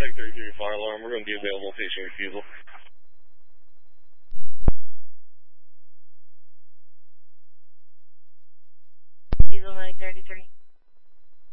Contact 33 fire alarm. We're going to be available patient refusal. Diesel 933.